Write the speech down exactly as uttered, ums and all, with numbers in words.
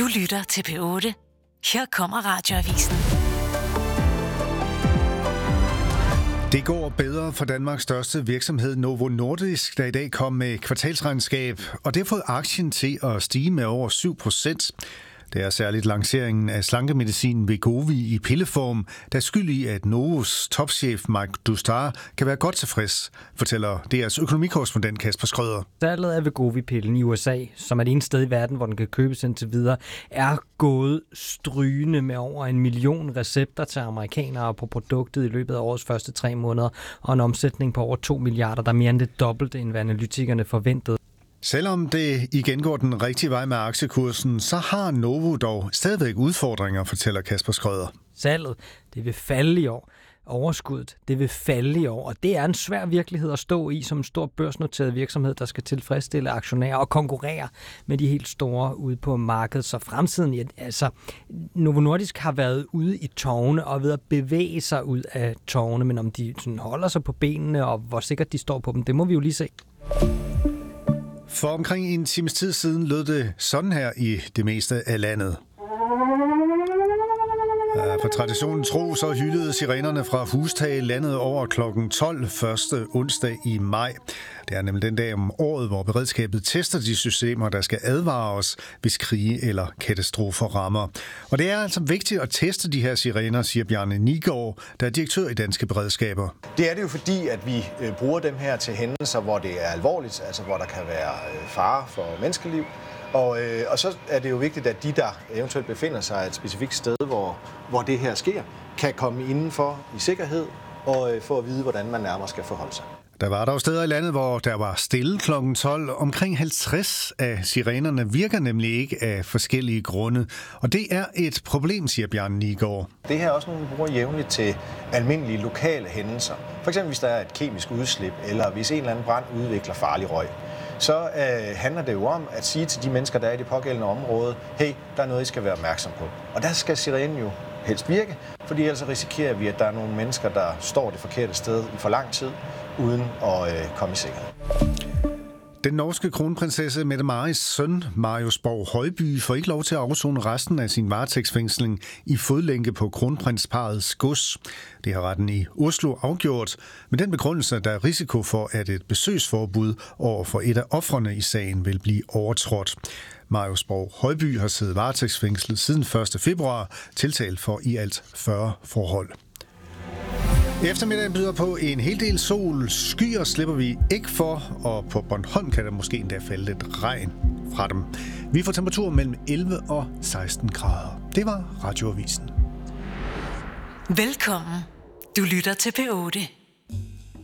Du lytter til P otte. Her kommer Radioavisen. Det går bedre for Danmarks største virksomhed Novo Nordisk, der i dag kom med kvartalsregnskab, og det har fået aktien til at stige med over syv procent. Det er særligt lanceringen af slankemedicinen Wegovy i pilleform, der er skyld i, at Novos topchef Mike Doustdar kan være godt tilfreds, fortæller deres økonomikorrespondent Kasper Schrøder. Salget af Wegovy-pillen i U S A, som er det eneste sted i verden, hvor den kan købes indtil videre, er gået strygende med over en million recepter til amerikanere på produktet i løbet af årets første tre måneder, og en omsætning på over to milliarder, der er mere end det dobbelte, end hvad analytikerne forventede. Selvom det igen går den rigtige vej med aktiekursen, så har Novo dog stadigvæk udfordringer, fortæller Kasper Schrøder. Salget, det vil falde i år. Overskuddet, det vil falde i år, og det er en svær virkelighed at stå i som en stor børsnoteret virksomhed, der skal tilfredsstille aktionærer og konkurrere med de helt store ude på markedet. Så fremtiden, ja, altså Novo Nordisk har været ude i tårne og ved at bevæge sig ud af tårne, men om de sådan holder sig på benene og hvor sikkert de står på dem, det må vi jo lige se. For omkring en times tid siden lød det sådan her i det meste af landet. For traditionen tro, så hyldede sirenerne fra hustage landet over klokken tolv første onsdag i maj. Det er nemlig den dag om året, hvor beredskabet tester de systemer, der skal advare os, hvis krige eller katastrofer rammer. Og det er altså vigtigt at teste de her sirener, siger Bjarne Nigård, der er direktør i Danske Beredskaber. Det er det jo fordi, at vi bruger dem her til hændelser, hvor det er alvorligt, altså hvor der kan være fare for menneskeliv. Og, øh, og så er det jo vigtigt, at de, der eventuelt befinder sig et specifikt sted, hvor, hvor det her sker, kan komme indenfor i sikkerhed og øh, få at vide, hvordan man nærmere skal forholde sig. Der var dog steder i landet, hvor der var stille klokken tolv. Omkring halvtreds af sirenerne virker nemlig ikke af forskellige grunde. Og det er et problem, siger Bjarne Nigård. Det her er også nogle, vi bruger jævnligt til almindelige lokale hændelser. For eksempel hvis der er et kemisk udslip, eller hvis en eller anden brand udvikler farlig røg. Så øh, handler det jo om at sige til de mennesker, der er i det pågældende område, hey, der er noget, I skal være opmærksom på. Og der skal sirenen jo helst virke, fordi ellers risikerer vi, at der er nogle mennesker, der står det forkerte sted i for lang tid, uden at øh, komme i sikkerhed. Den norske kronprinsesse Mette Maris søn, Marius Borg Højby, får ikke lov til at afsone resten af sin varetægtsfængsling i fodlænke på kronprinsparrets gods. Det har retten i Oslo afgjort, med den begrundelse, at der er risiko for, at et besøgsforbud over for et af ofrene i sagen vil blive overtrådt. Marius Borg Højby har siddet varetægtsfængslet siden første februar, tiltalt for i alt fyrre forhold. Eftermiddagen byder på en hel del sol. Skyer slipper vi ikke for, og på Bornholm kan der måske endda falde lidt regn fra dem. Vi får temperatur mellem elleve og seksten grader. Det var Radioavisen. Velkommen. Du lytter til P otte.